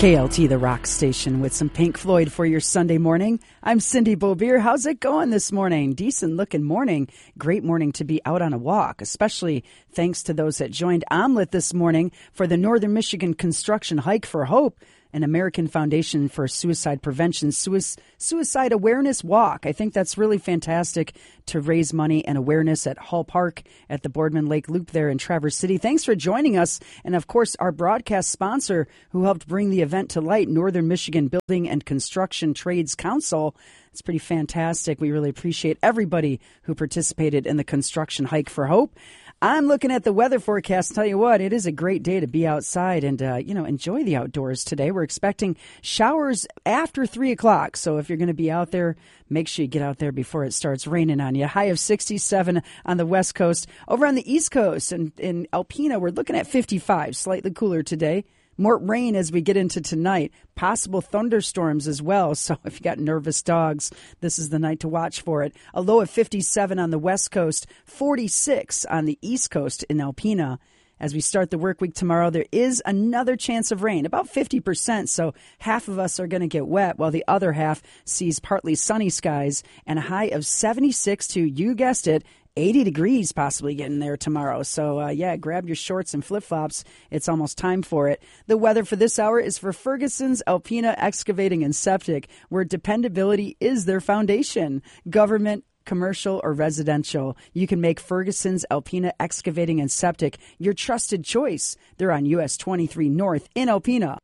KLT, the rock station, with some Pink Floyd for your Sunday morning. I'm Cindy Beaubier. How's it going this morning? Decent looking morning. Great morning to be out on a walk, especially thanks to those that joined Omelet this morning for the Northern Michigan Construction Hike for Hope, an American Foundation for Suicide Prevention Suicide Awareness Walk. I think that's really fantastic to raise money and awareness at Hall Park at the Boardman Lake Loop there in Traverse City. Thanks for joining us. And, of course, our broadcast sponsor who helped bring the event to light, Northern Michigan Building and Construction Trades Council. It's pretty fantastic. We really appreciate everybody who participated in the Construction Hike for Hope. I'm looking at the weather forecast. Tell you what, it is a great day to be outside and, enjoy the outdoors today. We're expecting showers after 3 o'clock. So if you're going to be out there, make sure you get out there before it starts raining on you. High of 67 on the West Coast. Over on the East Coast and in Alpena, we're looking at 55, slightly cooler today. More rain as we get into tonight. Possible thunderstorms as well. So if you got nervous dogs, this is the night to watch for it. A low of 57 on the West Coast, 46 on the East Coast in Alpena. As we start the work week tomorrow, there is another chance of rain, about 50%. So half of us are going to get wet, while the other half sees partly sunny skies and a high of 76 to, you guessed it, 80 degrees possibly getting there tomorrow. So, grab your shorts and flip-flops. It's almost time for it. The weather for this hour is for Ferguson's Alpena Excavating and Septic, where dependability is their foundation. Government, commercial, or residential, you can make Ferguson's Alpena Excavating and Septic your trusted choice. They're on US 23 North in Alpena.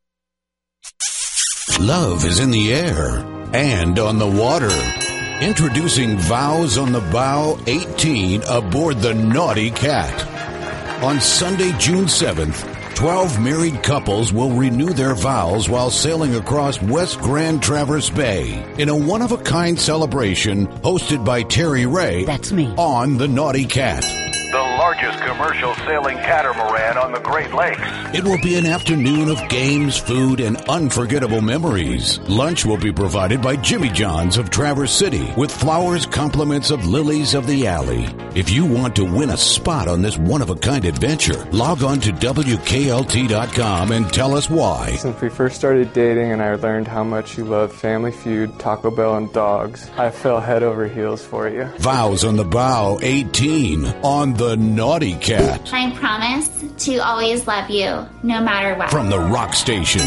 Love is in the air and on the water. Introducing Vows on the Bow 18 aboard the Naughty Cat. On Sunday, June 7th, 12 married couples will renew their vows while sailing across West Grand Traverse Bay in a one-of-a-kind celebration hosted by Terry Ray. That's me. On the Naughty Cat. The largest commercial sailing catamaran on the Great Lakes. It will be an afternoon of games, food, and unforgettable memories. Lunch will be provided by Jimmy John's of Traverse City with flowers, compliments of Lilies of the Alley. If you want to win a spot on this one-of-a-kind adventure, log on to WKLT.com and tell us why. Since we first started dating and I learned how much you love Family Feud, Taco Bell, and dogs, I fell head over heels for you. Vows on the Bow 18 on the Naughty Cat. I promise to always love you, no matter what. From the rock station,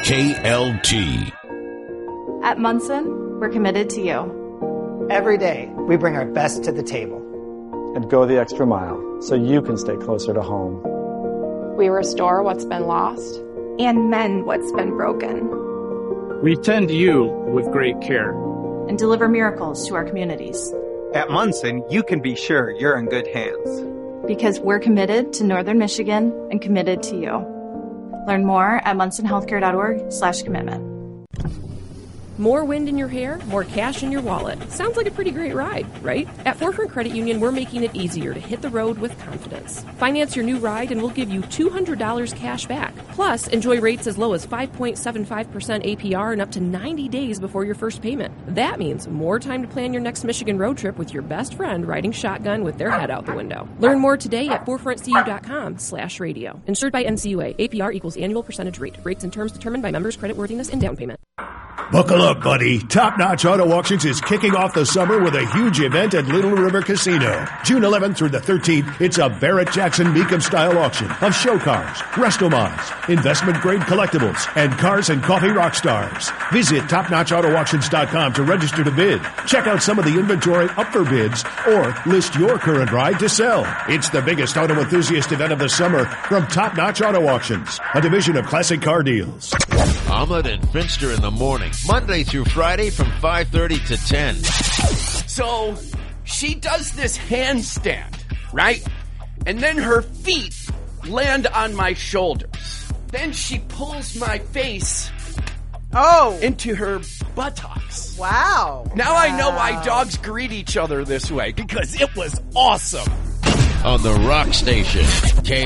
KLT. At Munson, we're committed to you. Every day, we bring our best to the table. And go the extra mile so you can stay closer to home. We restore what's been lost and mend what's been broken. We tend you with great care. And deliver miracles to our communities. At Munson, you can be sure you're in good hands. Because we're committed to Northern Michigan and committed to you. Learn more at munsonhealthcare.org/commitment. More wind in your hair, more cash in your wallet. Sounds like a pretty great ride, right? At Forefront Credit Union, we're making it easier to hit the road with confidence. Finance your new ride and we'll give you $200 cash back. Plus, enjoy rates as low as 5.75% APR and up to 90 days before your first payment. That means more time to plan your next Michigan road trip with your best friend riding shotgun with their head out the window. Learn more today at forefrontcu.com/radio. Insured by NCUA. APR equals annual percentage rate. Rates and terms determined by members' creditworthiness and down payment. Buckle up, buddy. Top Notch Auto Auctions is kicking off the summer with a huge event at Little River Casino. June 11th through the 13th, it's a Barrett-Jackson Meekum-style auction of show cars, resto-mods, investment-grade collectibles, and cars and coffee rock stars. Visit TopNotchAutoAuctions.com to register to bid. Check out some of the inventory up for bids or list your current ride to sell. It's the biggest auto enthusiast event of the summer from Top Notch Auto Auctions, a division of Classic Car Deals. Omelet and Finster in the morning, Monday through Friday from 5:30 to 10. So she does this handstand, right? And then her feet land on my shoulders. Then she pulls my face into her buttocks. Wow. Now I know why dogs greet each other this way, because it was awesome. On the rock station,